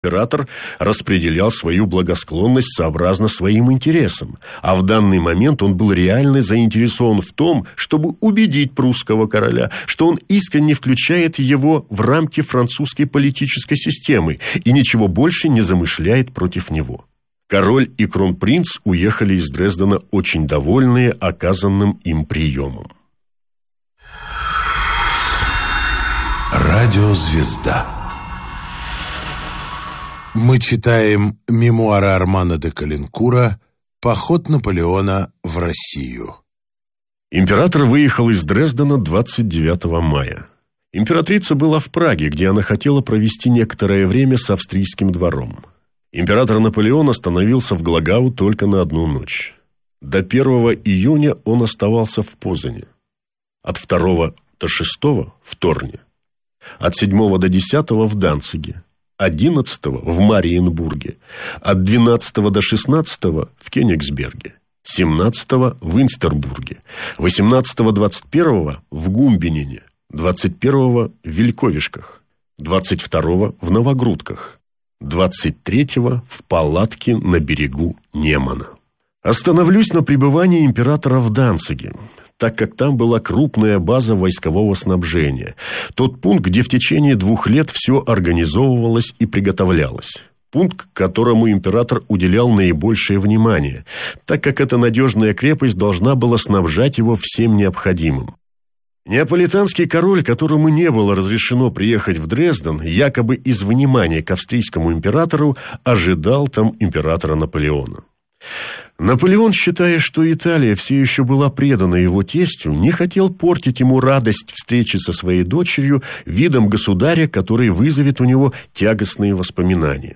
Император распределял свою благосклонность сообразно своим интересам, а в данный момент он был реально заинтересован в том, чтобы убедить прусского короля, что он искренне включает его в рамки французской политической системы и ничего больше не замышляет против него. Король и кронпринц уехали из Дрездена очень довольные оказанным им приемом. Радиозвезда. Мы читаем мемуары Армана де Калинкура «Поход Наполеона в Россию». Император выехал из Дрездена 29 мая. Императрица была в Праге, где она хотела провести некоторое время с австрийским двором. Император Наполеон остановился в Глагау только на одну ночь. До 1 июня он оставался в Позане. От 2 до 6 в Торне. От 7 до 10 в Данциге. 11 в Мариенбурге, от 12 до 16 в Кёнигсберге, 17 в Инстербурге, 18-21 в Гумбинине, 21 в Вильковишках, 22 в Новогрудках, 23 в палатке на берегу Немана. Остановлюсь на пребывании императора в Данциге, так как там была крупная база войскового снабжения. Тот пункт, где в течение 2 лет все организовывалось и приготовлялось. Пункт, которому император уделял наибольшее внимание, так как эта надежная крепость должна была снабжать его всем необходимым. Неаполитанский король, которому не было разрешено приехать в Дрезден, якобы из внимания к австрийскому императору, ожидал там императора Наполеона. Наполеон, считая, что Италия все еще была предана его тестю, не хотел портить ему радость встречи со своей дочерью видом государя, который вызовет у него тягостные воспоминания.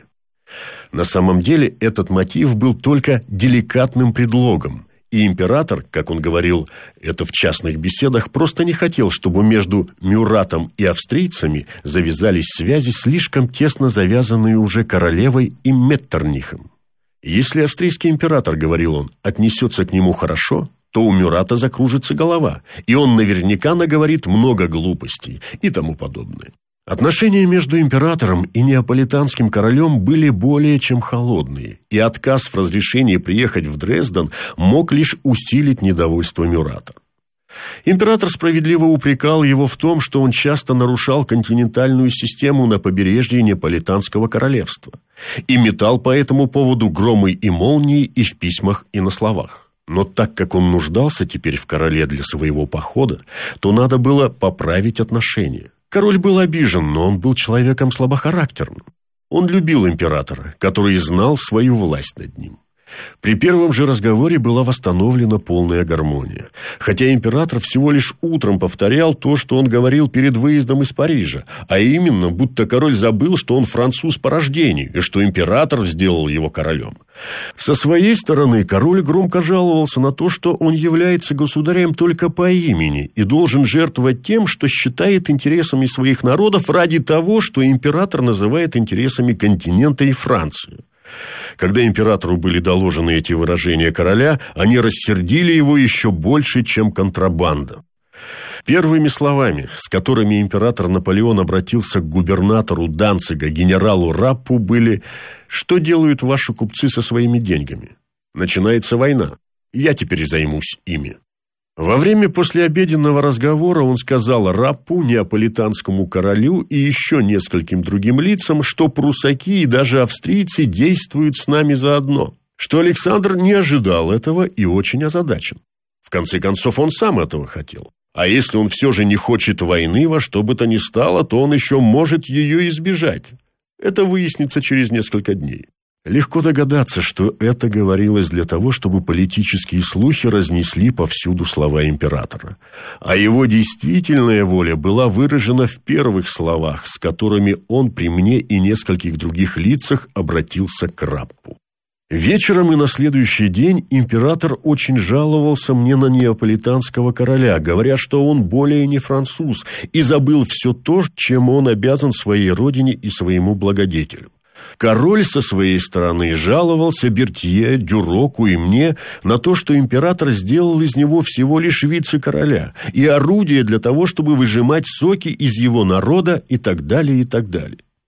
На самом деле этот мотив был только деликатным предлогом, и император, как он говорил это в частных беседах, просто не хотел, чтобы между Мюратом и австрийцами завязались связи, слишком тесно завязанные уже королевой и Меттернихом. Если австрийский император, говорил он, отнесется к нему хорошо, то у Мюрата закружится голова, и он наверняка наговорит много глупостей и тому подобное. Отношения между императором и неаполитанским королем были более чем холодные, и отказ в разрешении приехать в Дрезден мог лишь усилить недовольство Мюрата. Император справедливо упрекал его в том, что он часто нарушал континентальную систему на побережье Неаполитанского королевства и метал по этому поводу громы и молнии и в письмах, и на словах. Но так как он нуждался теперь в короле для своего похода, то надо было поправить отношения. Король был обижен, но он был человеком слабохарактерным. Он любил императора, который знал свою власть над ним. При первом же разговоре была восстановлена полная гармония. Хотя император всего лишь утром повторял то, что он говорил перед выездом из Парижа, а именно, будто король забыл, что он француз по рождению, и что император сделал его королем. Со своей стороны король громко жаловался на то, что он является государем только по имени и должен жертвовать тем, что считает интересами своих народов ради того, что император называет интересами континента и Франции. Когда императору были доложены эти выражения короля, они рассердили его еще больше, чем контрабанда. Первыми словами, с которыми император Наполеон обратился к губернатору Данцига, генералу Раппу, были: «Что делают ваши купцы со своими деньгами? Начинается война. Я теперь займусь ими». Во время послеобеденного разговора он сказал Раппу, неаполитанскому королю и еще нескольким другим лицам, что прусаки и даже австрийцы действуют с нами заодно, что Александр не ожидал этого и очень озадачен. В конце концов, он сам этого хотел. А если он все же не хочет войны во что бы то ни стало, то он еще может ее избежать. Это выяснится через несколько дней. Легко догадаться, что это говорилось для того, чтобы политические слухи разнесли повсюду слова императора. А его действительная воля была выражена в первых словах, с которыми он при мне и нескольких других лицах обратился к Раппу. Вечером и на следующий день император очень жаловался мне на неаполитанского короля, говоря, что он более не француз и забыл все то, чем он обязан своей родине и своему благодетелю. Король со своей стороны жаловался Бертье, Дюроку и мне на то, что император сделал из него всего лишь вице-короля и орудие для того, чтобы выжимать соки из его народа и так далее, и так далее.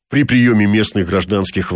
При приеме местных гражданских